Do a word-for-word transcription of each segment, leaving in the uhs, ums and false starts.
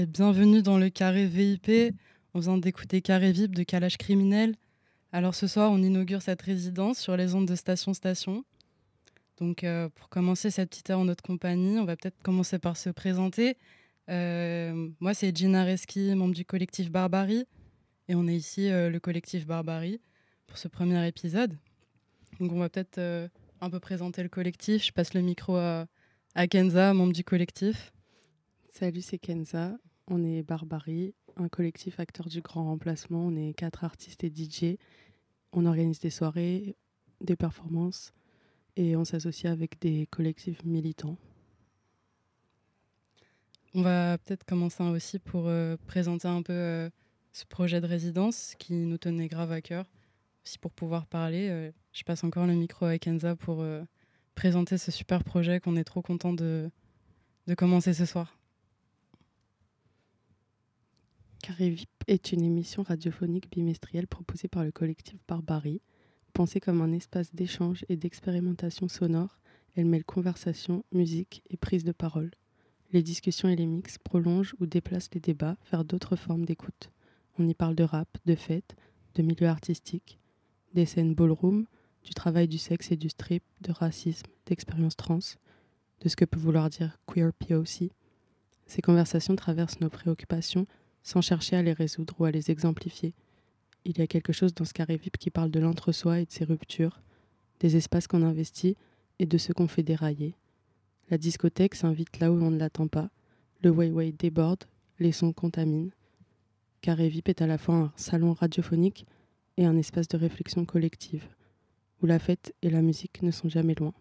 Bienvenue dans le Carré V I P. On vient d'écouter Carré V I P de Kalash Criminel. Alors ce soir, on inaugure cette résidence sur les ondes de Station Station. Donc euh, pour commencer cette petite heure en notre compagnie, on va peut-être commencer par se présenter. Euh, moi, c'est Gina Reski, membre du collectif Barbarie. Et on est ici, euh, le collectif Barbarie, pour ce premier épisode. Donc on va peut-être euh, un peu présenter le collectif. Je passe le micro à, à Kenza, membre du collectif. Salut, c'est Kenza. On est Barbarie, un collectif acteur du grand remplacement. On est quatre artistes et D J. On organise des soirées, des performances et on s'associe avec des collectifs militants. On va peut-être commencer aussi pour euh, présenter un peu euh, ce projet de résidence qui nous tenait grave à cœur. Aussi pour pouvoir parler, euh, je passe encore le micro à Kenza pour euh, présenter ce super projet qu'on est trop content de, de commencer ce soir. Carré V I P est une émission radiophonique bimestrielle proposée par le collectif Barbarie. Pensée comme un espace d'échange et d'expérimentation sonore, elle mêle conversation, musique et prise de parole. Les discussions et les mix prolongent ou déplacent les débats vers d'autres formes d'écoute. On y parle de rap, de fêtes, de milieux artistiques, des scènes ballroom, du travail du sexe et du strip, de racisme, d'expériences trans, de ce que peut vouloir dire queer P O C. Ces conversations traversent nos préoccupations sans chercher à les résoudre ou à les exemplifier. Il y a quelque chose dans ce carré V I P qui parle de l'entre-soi et de ses ruptures, des espaces qu'on investit et de ceux qu'on fait dérailler. La discothèque s'invite là où on ne l'attend pas, le way-way déborde, les sons contaminent. Carré V I P est à la fois un salon radiophonique et un espace de réflexion collective, où la fête et la musique ne sont jamais loin.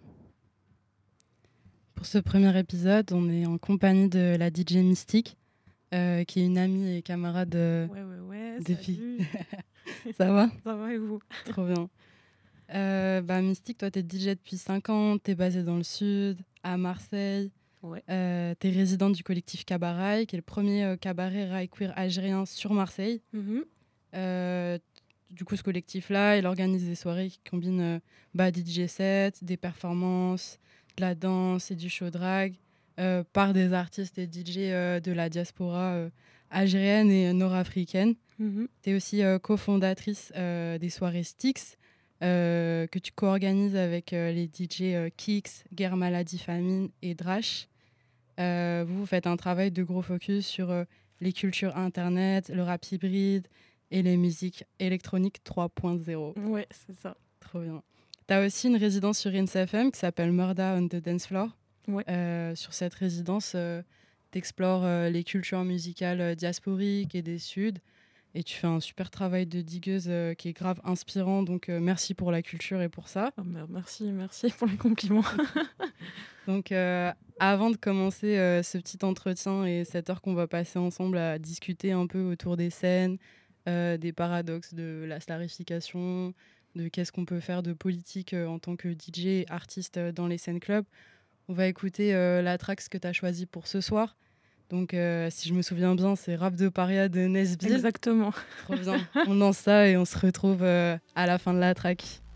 Pour ce premier épisode, on est en compagnie de la D J Mystique, euh, qui est une amie et camarade euh, ouais, ouais, ouais, des salut. filles. Ça va ? Ça va et vous ? Trop bien. Euh, bah, Mystique, toi, t'es D J depuis cinq ans, t'es basée dans le sud, à Marseille. Ouais. Euh, t'es résidente du collectif Cabaret, qui est le premier euh, cabaret rail queer algérien sur Marseille. Mm-hmm. Euh, du coup, ce collectif-là, il organise des soirées qui combinent euh, bah, des D J sets, des performances, de la danse et du show drag euh, par des artistes et D J euh, de la diaspora euh, algérienne et nord-africaine. Mm-hmm. Tu es aussi euh, cofondatrice euh, des soirées Styx, euh, que tu co-organises avec euh, les D J euh, Kix, Guerre Maladie Famine et Drash. Euh, vous, vous faites un travail de gros focus sur euh, les cultures internet, le rap hybride et les musiques électroniques trois point zéro. Ouais, c'est ça. Trop bien. Tu as aussi une résidence sur I N S F M qui s'appelle Murda on the Dance Floor. Ouais. Euh, sur cette résidence, euh, tu explores euh, les cultures musicales euh, diasporiques et des Suds. Et tu fais un super travail de digueuse euh, qui est grave inspirant. Donc, euh, merci pour la culture et pour ça. Oh, merci, merci pour les compliments. Donc, euh, avant de commencer euh, ce petit entretien et cette heure qu'on va passer ensemble à discuter un peu autour des scènes, euh, des paradoxes de la starification, de qu'est-ce qu'on peut faire de politique euh, en tant que D J et artiste euh, dans les scènes clubs, on va écouter euh, la track que tu as choisie pour ce soir. Donc, euh, si je me souviens bien, c'est Rap de Paria de Nesbill. Exactement. Trop bien. On lance ça et on se retrouve euh, à la fin de la track.